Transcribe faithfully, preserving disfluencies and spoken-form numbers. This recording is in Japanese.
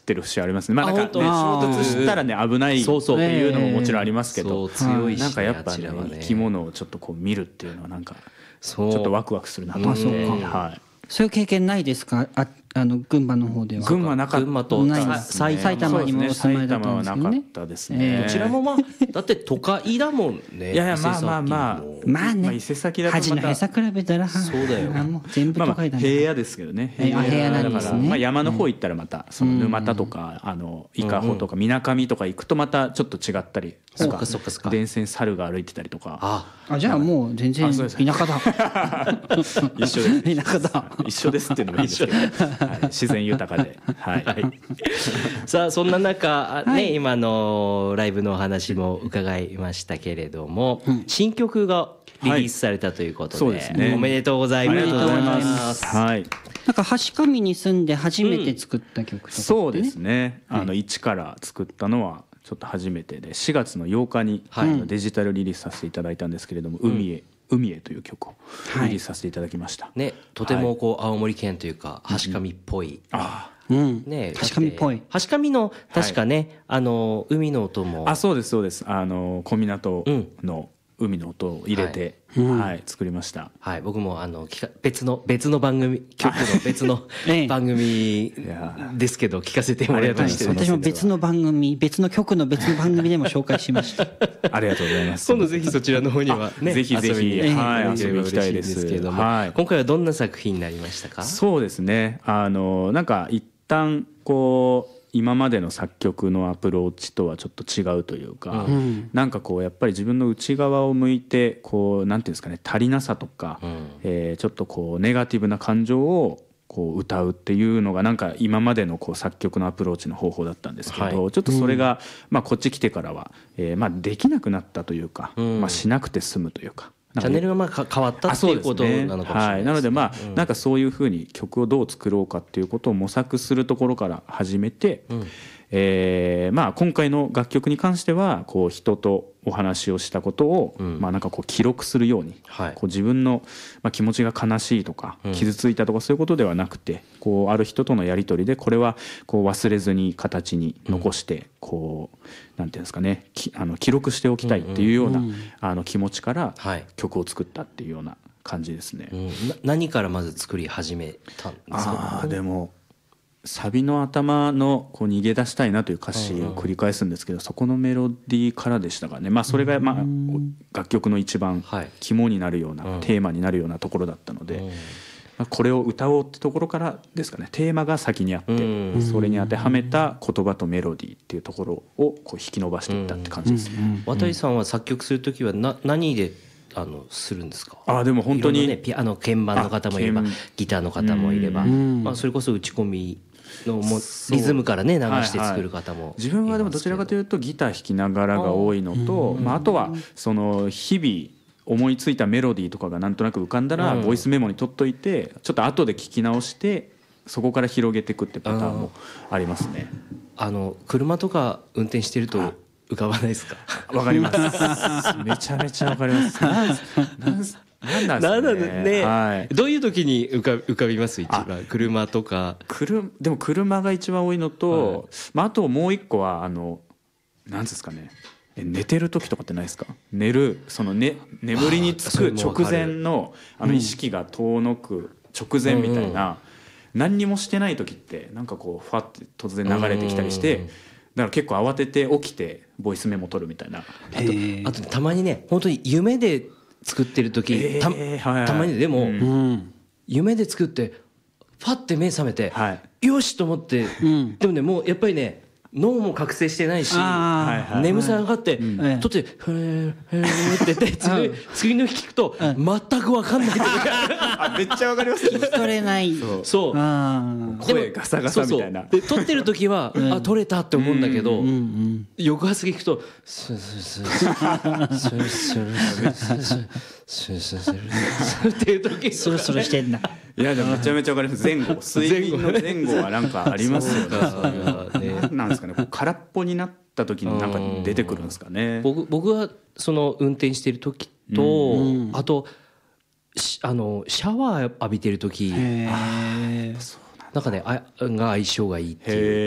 ってる節ありますね。まあなんかね衝あ突したらね危ないってそうそういうのももちろんありますけど、 そう強いしねなんかやっぱねあちらはね生き物をちょっとこう見るっていうのはなんかそうちょっとワクワクするなと思って、 あそうかはいそういう経験ないですか？ああの群馬の方では。 群馬なかった群馬とないさです埼埼玉にもお住まいだったんですけどね埼玉はなかったですね。 どちらもまあだって都会だもんね。 いやいやまあまあまあ伊勢崎もまあね、 まあ伊勢崎だとまた恥のへさ比べたらそうだよあもう全部まあまあ都会だね。 平野ですけどね。 えあ平野なんですねだからまあ山の方行ったらまたその沼田とかあの伊香保とか水上とか行くとまたちょっと違ったりとそうかそうかそうか電線猿が歩いてたりとかああじゃあもう全然あそうです田舎だ。 一緒です田舎だ。 一緒ですっていうのもいいですけど、はい自然豊かで、はいさあそんな中あね、 はい今のライブのお話も伺いましたけれども、新曲がリリースされたということで、 そうですねおめでとうございます。 ありがとうございまありがとうございす。はいなんか橋上に住んで初めて作った曲とかってね。 そうですね。あの一から作ったのはちょっと初めてでしがつのようかにあのデジタルリリースさせていただいたんですけれども「海へ海へ」という曲をリリースさせていただきました。 ね、とてもこう青森県というか橋上っぽい、 あうん。 ね、 橋上っぽい。 橋上の確かね、あの海の音もあそうですそうです。あの小湊の海の音を入れて、はい作りました。 はい、僕もあの聞か別の別の番組曲の別のええ番組ですけど聞かせてもらいましたありがとうございます私も別の番組別の局の別の番組でも紹介しました。 ありがとうございます。 今度ぜひそちらの方にはねあぜひぜひ遊びにはい行ければ遊びに行きたいです嬉しけれども、 はい今回はどんな作品になりましたか？ そうですね。あのなんか一旦こう今までの作曲のアプローチとはちょっと違うというか、なんかこうやっぱり自分の内側を向いてこうなんていうんですかね足りなさとか、えーちょっとこうネガティブな感情をこう歌うっていうのがなんか今までのこう作曲のアプローチの方法だったんですけど、 はいちょっとそれがまあこっち来てからは、えーまあできなくなったというか、まあしなくて済むというか。 チャンネルがまあか変わったっていうことなのかもしれないですね。 はい、なのでまあ、なんかそういうふうに曲をどう作ろうかっていうことを模索するところから始めて、えーまあ今回の楽曲に関してはこう人とお話をしたことを、まあなんかこう記録するように、 はいこう自分のまあ気持ちが悲しいとか傷ついたとかそういうことではなくて、こうある人とのやり取りでこれはこう忘れずに形に残してこうなんていうんですかねきあの記録しておきたいっていうようなあの気持ちからはい曲を作ったっていうような感じですね。 うんな何からまず作り始めたんですか？ あーでもサビの頭のこう逃げ出したいなという歌詞を繰り返すんですけど、そこのメロディーからでしたかね。まあそれがまあ楽曲の一番はい肝になるような、テーマになるようなところだったので、まあこれを歌おうってところからですかね。テーマが先にあって、それに当てはめた言葉とメロディーっていうところをこう引き伸ばしていったって感じですね。 渡井さんは作曲するときはな何であのするんですか？ あーでも本当にいろんなね、ピアノ鍵盤の方もいればあ鍵ギターの方もいれば、まあ、それこそ打ち込みのもリズムからね流して作る方もいますけど、 自分はでもどちらかというとギター弾きながらが多いのと、まあ、あとはその日々思いついたメロディーとかがなんとなく浮かんだらボイスメモに取っといてちょっと後で聞き直してそこから広げていくってパターンもありますね。 あの車とか運転してると浮かばないですか？ わかりますめちゃめちゃわかりますなんすなんなんなんだですかねね、 はい、 どういう時に浮か浮かびます一番？車とか。 車でも車が一番多いのと、まあ、あともう一個はあのなんですかねえ寝てる時とかってないですか？寝るその、ね、眠りにつく直前のあの意識が遠のく直前みたいな、何にもしてない時ってなんかこうファって突然流れてきたりして、だから結構慌てて起きてボイスメモ取るみたいな。 あとあとたまにね本当に夢で作ってる時、 えーたはいはいたまにでも、 うんうん。 夢で作ってファって目覚めて、 はいよしと思って、 んでもねもうやっぱりね脳も覚醒してないし、 あーはいはい眠さがかって、 ええ取って「ふーふー」って言って次次の日聞くと全く分かんない時があめっちゃわかります聞き取れない。 そうそうああ。 声ガサガサみたいな。 そうそうで撮ってる時は、あ撮れたって思うんだけど、 うんうん。 翌朝聞くとスースースースースースースースースースースースーっていう時スルスルしてんだ。 いやでもめちゃめちゃわかります。前後睡眠の前後はなんかありますよね。 そうねなんなんですかね。こう空っぽになった時になんか出てくるんですかね。 僕僕はその運転してる時と、あとしあのシャワー浴びてる時へえ。 なんかねあが相性がいいっていう。 へー